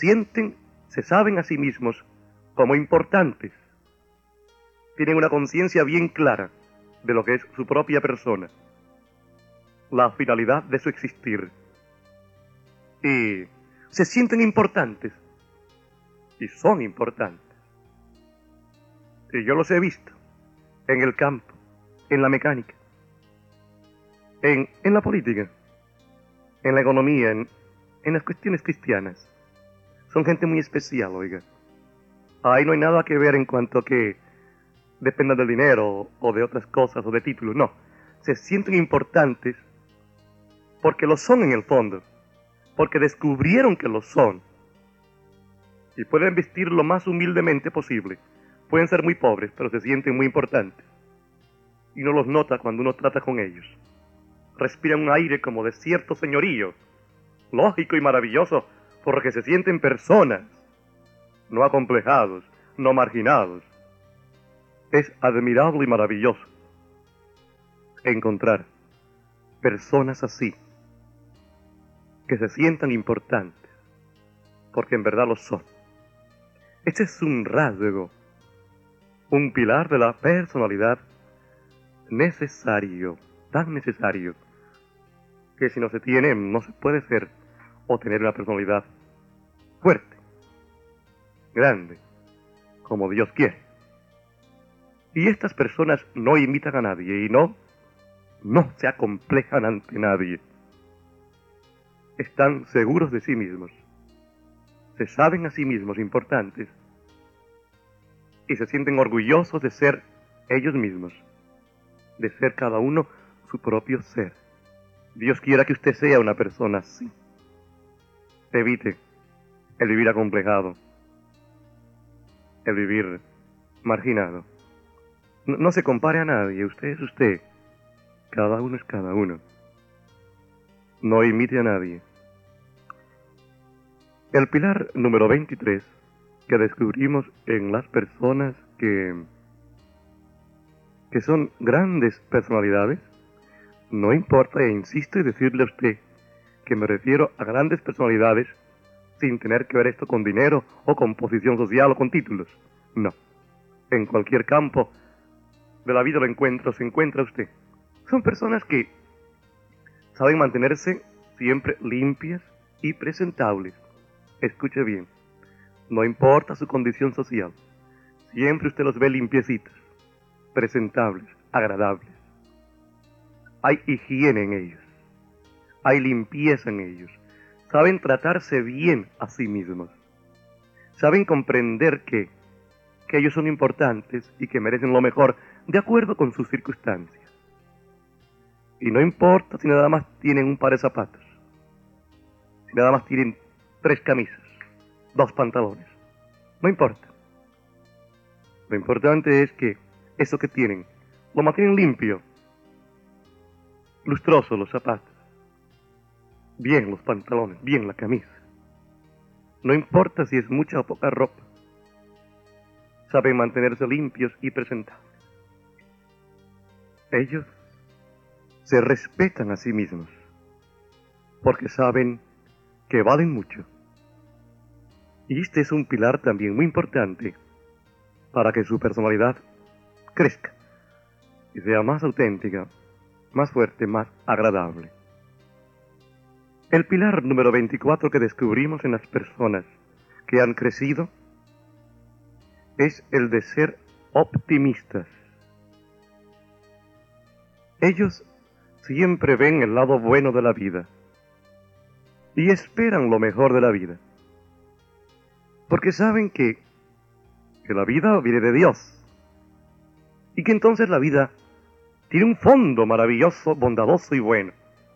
se saben a sí mismos como importantes. Tienen una conciencia bien clara de lo que es su propia persona, la finalidad de su existir. Y se sienten importantes. Y son importantes. Y yo los he visto en el campo, en la mecánica, en la política, en la economía, en las cuestiones cristianas. Son gente muy especial, oiga. Ahí no hay nada que ver en cuanto a que dependan del dinero o de otras cosas o de títulos, no. Se sienten importantes porque lo son en el fondo, porque descubrieron que lo son. Y pueden vestir lo más humildemente posible. Pueden ser muy pobres, pero se sienten muy importantes. Y uno los nota cuando uno trata con ellos. Respiran un aire como de cierto señorío, lógico y maravilloso, porque se sienten personas, no acomplejados, no marginados. Es admirable y maravilloso encontrar personas así, que se sientan importantes, porque en verdad lo son. Este es un rasgo, un pilar de la personalidad necesario, tan necesario, que si no se tiene, no se puede ser o tener una personalidad fuerte, grande, como Dios quiere. Y estas personas no imitan a nadie y no se acomplejan ante nadie. Están seguros de sí mismos, se saben a sí mismos importantes y se sienten orgullosos de ser ellos mismos, de ser cada uno su propio ser. Dios quiera que usted sea una persona así. Evite el vivir acomplejado, el vivir marginado. No se compare a nadie, usted es usted, cada uno es cada uno. No imite a nadie. El pilar número 23 que descubrimos en las personas que son grandes personalidades, no importa, e insisto en decirle a usted que me refiero a grandes personalidades sin tener que ver esto con dinero o con posición social o con títulos. No. En cualquier campo de la vida se encuentra usted. Son personas que saben mantenerse siempre limpias y presentables. Escuche bien, no importa su condición social, siempre usted los ve limpiecitos, presentables, agradables. Hay higiene en ellos, hay limpieza en ellos, saben tratarse bien a sí mismos, saben comprender que ellos son importantes y que merecen lo mejor de acuerdo con sus circunstancias. Y no importa si nada más tienen un par de zapatos, si nada más tienen 3 camisas, 2 pantalones, no importa. Lo importante es que eso que tienen, lo mantienen limpio, lustroso los zapatos, bien los pantalones, bien la camisa. No importa si es mucha o poca ropa, saben mantenerse limpios y presentables. Ellos se respetan a sí mismos, porque saben que valen mucho. Y este es un pilar también muy importante para que su personalidad crezca y sea más auténtica, más fuerte, más agradable. El pilar número 24 que descubrimos en las personas que han crecido es el de ser optimistas. Ellos siempre ven el lado bueno de la vida y esperan lo mejor de la vida, porque saben que la vida viene de Dios y que entonces la vida tiene un fondo maravilloso, bondadoso y bueno,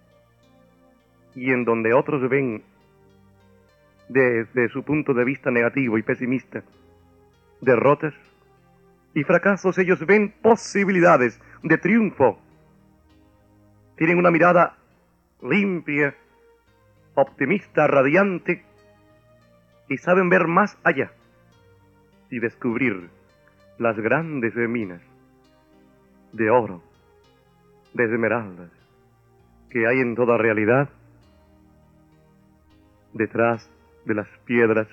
y en donde otros ven desde su punto de vista negativo y pesimista derrotas y fracasos, ellos ven posibilidades de triunfo. Tienen una mirada limpia, optimista, radiante, y saben ver más allá y descubrir las grandes minas de oro, de esmeraldas, que hay en toda realidad detrás de las piedras